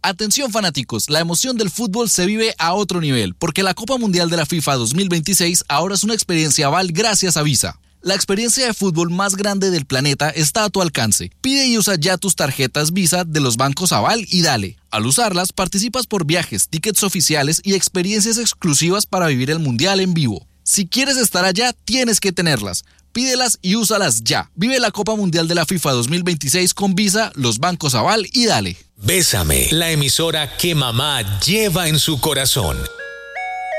Atención fanáticos, la emoción del fútbol se vive a otro nivel, porque la Copa Mundial de la FIFA 2026 ahora es una experiencia Aval gracias a Visa. La experiencia de fútbol más grande del planeta está a tu alcance. Pide y usa ya tus tarjetas Visa de los bancos Aval y Dale. Al usarlas, participas por viajes, tickets oficiales y experiencias exclusivas para vivir el Mundial en vivo. Si quieres estar allá, tienes que tenerlas. Pídelas y úsalas ya. Vive la Copa Mundial de la FIFA 2026 con Visa, los bancos Aval y Dale. Bésame, la emisora que mamá lleva en su corazón.